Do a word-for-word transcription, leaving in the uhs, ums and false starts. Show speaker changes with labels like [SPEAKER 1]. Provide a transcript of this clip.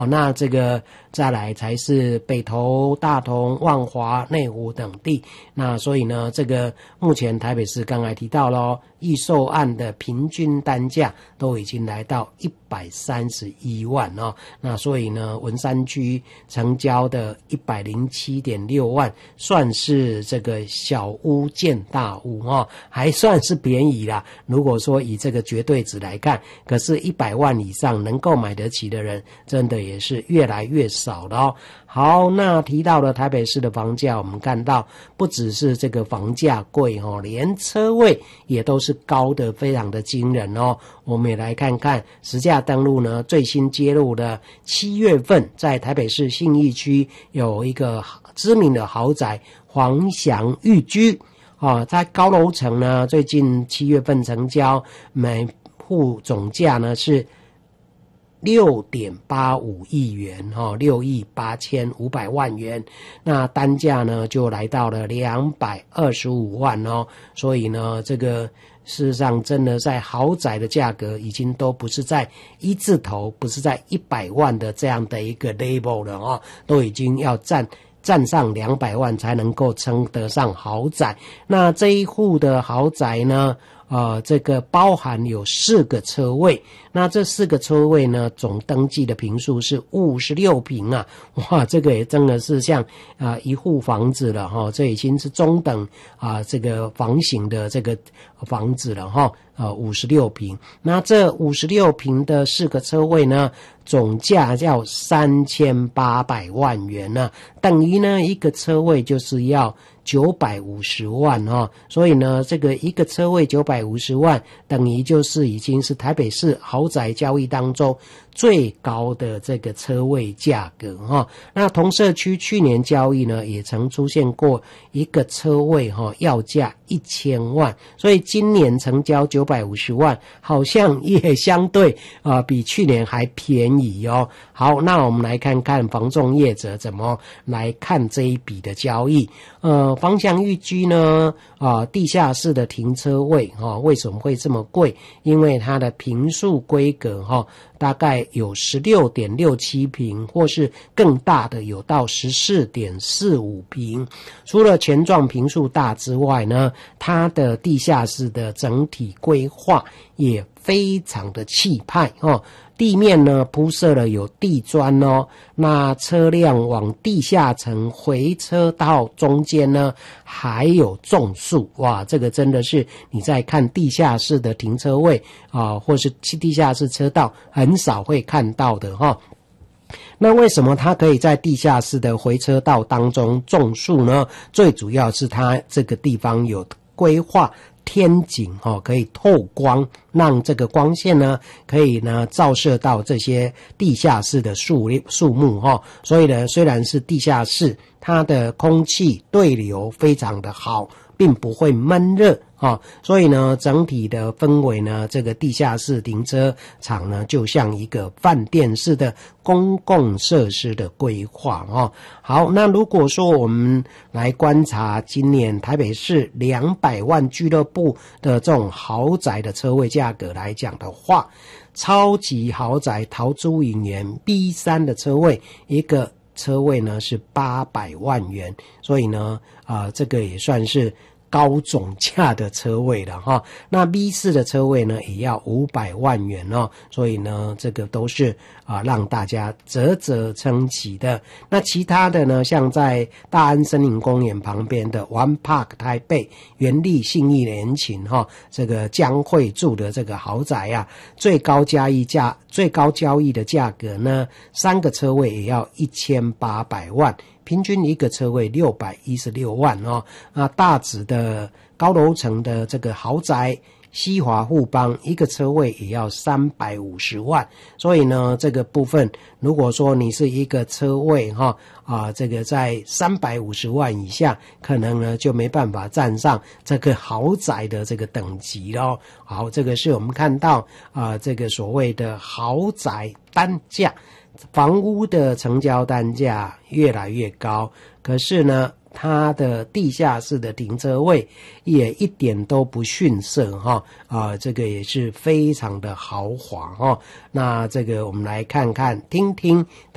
[SPEAKER 1] 哦，那这个再来才是北投、大同、万华、内湖等地。那所以呢，这个目前台北市刚才提到咯，预售案的平均单价都已经来到一百三十一万哦。那所以呢，文山区成交的一百零七点六万，算是这个小屋见大屋哦，还算是便宜啦。如果说以这个绝对值来看，可是一百万以上能够买得起的人，真的也是越来越少了哦。好，那提到了台北市的房价，我们看到不只是这个房价贵哦，连车位也都是高的非常的惊人哦。我们也来看看实价登录呢，最新揭露的七月份在台北市信义区有一个知名的豪宅黄祥寓居哦，在高楼层呢，最近七月份成交每户总价呢是六点八五亿元哦，六亿八千五百万元，那单价呢就来到了两百二十五万哦，所以呢，这个事实上真的在豪宅的价格已经都不是在一字头，不是在一百万的这样的一个 level 了哦，都已经要占占上两百万才能够称得上豪宅。那这一户的豪宅呢，呃，这个包含有四个车位，那这四个车位呢，总登记的坪数是五十六坪啊，哇，这个也真的是像啊、呃、一户房子了哈，这已经是中等啊、呃、这个房型的这个房子了哈，呃五十六坪，那这五十六坪的四个车位呢，总价要三千八百万元呢、啊，等于呢一个车位就是要九百五十万哦，所以呢，这个一个车位九百五十万，等于就是已经是台北市豪宅交易当中最高的这个车位价格哈、哦。那同社区去年交易呢，也曾出现过一个车位哈、哦、要价一千万，所以今年成交九百五十万，好像也相对啊、呃、比去年还便宜哦。好，那我们来看看房仲业者怎么来看这一笔的交易。呃，黄祥寓居呢，啊、呃，地下室的停车位哈、哦，为什么会这么贵？因为它的坪数规格哈、哦，大概有十六点六七坪，或是更大的有到十四点四五坪。除了全幢坪数大之外呢，它的地下室的整体规划也非常的气派哦。地面呢铺设了有地砖哦，那车辆往地下层回车道中间呢还有种树，哇，这个真的是你在看地下室的停车位啊、呃，或是地下室车道很少会看到的哈、哦。那为什么它可以在地下室的回车道当中种树呢？最主要是它这个地方有规划天井哦，可以透光，让这个光线呢可以呢照射到这些地下室的树树木哈，所以呢虽然是地下室，它的空气对流非常的好，并不会闷热啊、哦，所以呢整体的氛围呢，这个地下室停车场呢就像一个饭店式的公共设施的规划哦。好，那如果说我们来观察今年台北市两百万俱乐部的这种豪宅的车位价格来讲的话，超级豪宅陶朱隐园 B 三 的车位一个车位呢是八百万元，所以呢啊、呃、这个也算是高总价的车位了哈。那 B 四 的车位呢也要五百万元哦，所以呢这个都是啊让大家啧啧称奇的。那其他的呢，像在大安森林公园旁边的 One Park 台北、元利信义联勤哈，这个江蕙住的这个豪宅啊，最高交易价最高交易的价格呢，三个车位也要一千八百万。平均一个车位六百一十六万哦，啊，大直的高楼层的这个豪宅西华富邦一个车位也要三百五十万，所以呢，这个部分如果说你是一个车位哈啊，这个在三百五十万以下，可能呢就没办法站上这个豪宅的这个等级咯。好，这个是我们看到啊，这个所谓的豪宅单价。房屋的成交单价越来越高，可是呢它的地下室的停车位也一点都不逊色哈啊、呃，这个也是非常的豪华哈。那这个我们来看看听听